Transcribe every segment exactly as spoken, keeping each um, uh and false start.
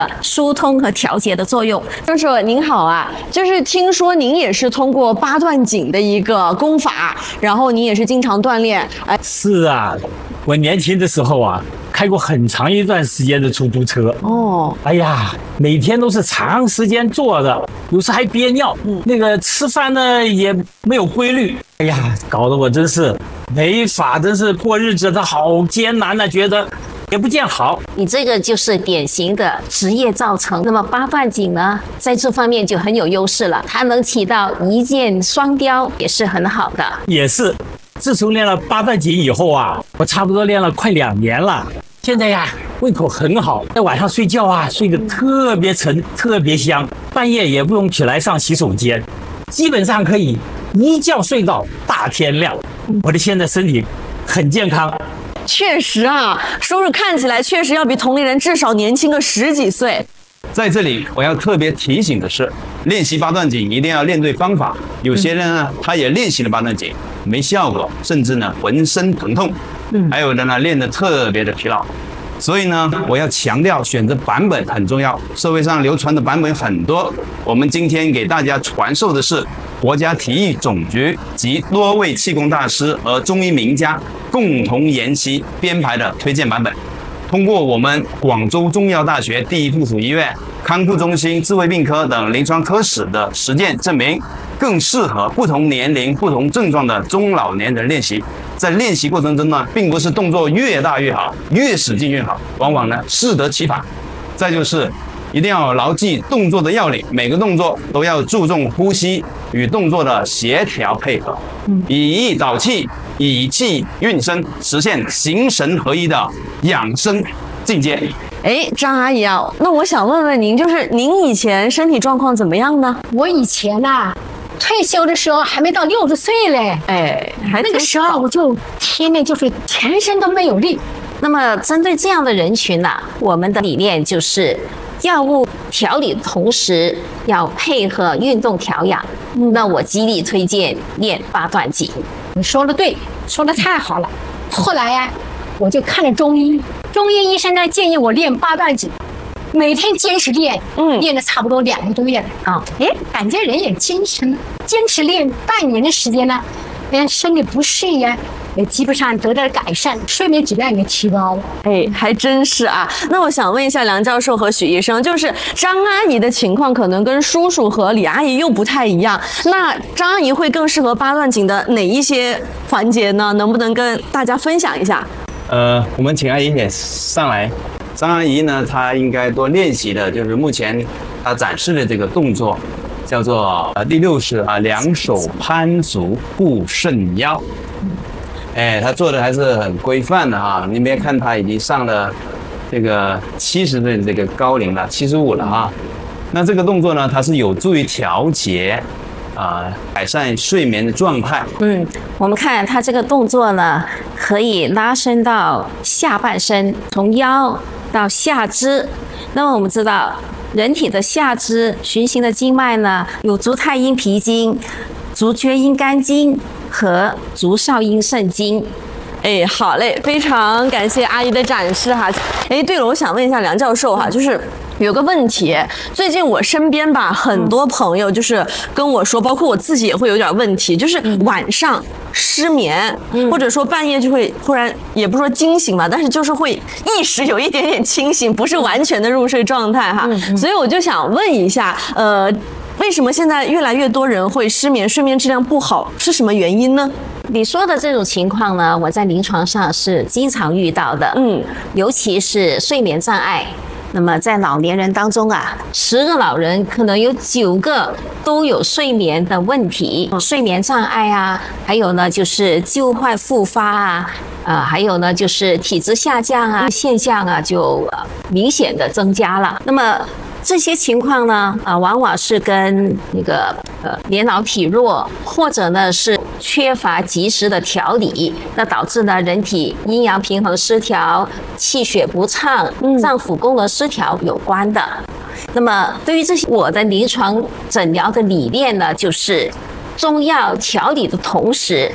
疏通和调节的作用。 教授您好啊，就是听说您也是通过八段锦的一个功法，然后您也是经常锻炼。哎， 是啊，我年轻的时候啊，开过很长一段时间的出租车。 哦， 哎呀，每天都是长时间坐着，有时还憋尿。嗯，那个吃饭呢也没有规律。哎呀，搞得我真是没法，真是过日子的好艰难呢、啊，觉得也不见好。 你这个就是典型的职业造成。那么八段锦呢，在这方面就很有优势了，它能起到一箭双雕，也是很好的。 也是，自从练了八段锦以后啊，我差不多练了快两年了。现在呀，胃口很好，在晚上睡觉啊，睡得特别沉，特别香，半夜也不用起来上洗手间，基本上可以一觉睡到大天亮。我的现在身体很健康。 确实啊，叔叔看起来确实要比同龄人至少年轻个十几岁。 在这里，我要特别提醒的是，练习八段锦一定要练对方法。有些人呢，他也练习了八段锦，没效果，甚至呢浑身疼痛。还有的呢练得特别的疲劳。所以呢，我要强调选择版本很重要。社会上流传的版本很多，我们今天给大家传授的是国家体育总局及多位气功大师和中医名家共同研习编排的推荐版本。通过我们广州中医药大学第一附属医院康复中心智慧病科等临床科室的实践证明，更适合不同年龄、不同症状的中老年人练习。在练习过程中呢，并不是动作越大越好，越使劲越好，往往呢适得其反。再就是一定要牢记动作的要领，每个动作都要注重呼吸与动作的协调配合，以意导气，以气运身，实现形神合一的养生境界。 哎，张阿姨啊，那我想问问您，就是您以前身体状况怎么样呢？ 我以前呐、啊，退休的时候还没到六十岁嘞， 哎，还那个时候我就天天就是全身都没有力。 那么针对这样的人群呢、啊，我们的理念就是药物调理的同时要配合运动调养。那我极力推荐练八段锦。 你说的对，说的太好了。后来呀、啊，我就看了中医，中医医生呢建议我练八段锦，每天坚持练，嗯，练了差不多两个多月了啊，哎，感觉人也精神了。坚持练半年的时间呢，连身体不适呀，也基本上得到了改善，睡眠质量也提高了。 哎，还真是啊。那我想问一下梁教授和许医生，就是张阿姨的情况可能跟叔叔和李阿姨又不太一样，那张阿姨会更适合八段锦的哪一些环节呢？能不能跟大家分享一下？ 呃，我们请阿姨也上来。张阿姨呢，她应该多练习的就是目前她展示的这个动作，叫做呃第六式啊，两手攀足护肾腰。哎，她做的还是很规范的哈。你别看她已经上了这个七十岁的这个高龄了，七十五了哈。那这个动作呢，它是有助于调节啊、呃，改善睡眠的状态。 嗯，我们看它这个动作呢，可以拉伸到下半身，从腰到下肢。那么我们知道，人体的下肢循行的经脉呢，有足太阴脾经、足厥阴肝经和足少阴肾经。 哎，好嘞，非常感谢阿姨的展示哈。哎，对了，我想问一下梁教授哈，就是有个问题，最近我身边吧，很多朋友就是跟我说，包括我自己也会有点问题，就是晚上失眠，或者说半夜就会突然，也不说惊醒吧，但是就是会意识有一点点清醒，不是完全的入睡状态哈。所以我就想问一下，呃，为什么现在越来越多人会失眠，睡眠质量不好，是什么原因呢？ 你说的这种情况呢，我在临床上是经常遇到的，嗯，尤其是睡眠障碍。那么在老年人当中啊，十个老人可能有九个都有睡眠的问题，睡眠障碍啊，还有呢就是旧患复发啊，呃，还有呢就是体质下降啊现象啊就明显的增加了。那么这些情况呢，啊、呃，往往是跟那个呃年老体弱，或者呢是缺乏及时的调理，那导致呢人体阴阳平衡失调、气血不畅、脏腑功能失调有关的。那么对于这些，我的临床诊疗的理念呢，就是中药调理的同时，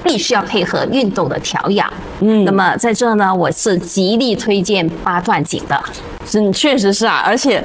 必须要配合运动的调养。嗯，那么在这呢，我是极力推荐八段锦的。 嗯，确实是啊，而且